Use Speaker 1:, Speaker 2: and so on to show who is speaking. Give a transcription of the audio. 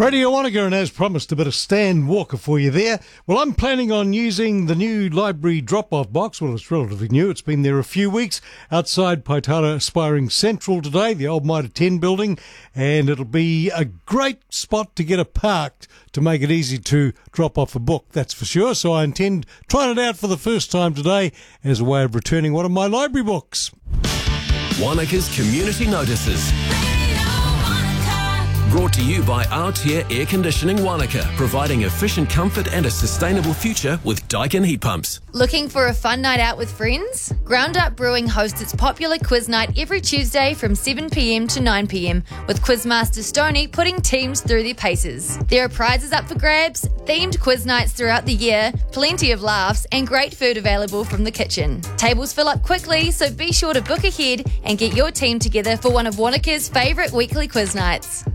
Speaker 1: Radio Wanaka, and as promised, a bit of Stan Walker for you there. Well, I'm planning on using the new library drop-off box. Well, it's relatively new. It's been there a few weeks outside Paitara Aspiring Central today, the old Mitre 10 building, and it'll be a great spot to get it parked to make it easy to drop off a book, that's for sure. So I intend trying it out for the first time today as a way of returning one of my library books.
Speaker 2: Wanaka's Community Notices. Brought to you by Aotea Air Conditioning Wanaka, providing efficient comfort and a sustainable future with Daikin heat pumps.
Speaker 3: Looking for a fun night out with friends? Ground Up Brewing hosts its popular quiz night every Tuesday from 7 p.m. to 9 p.m, with Quizmaster Stoney putting teams through their paces. There are prizes up for grabs, themed quiz nights throughout the year, plenty of laughs, and great food available from the kitchen. Tables fill up quickly, so be sure to book ahead and get your team together for one of Wanaka's favourite weekly quiz nights.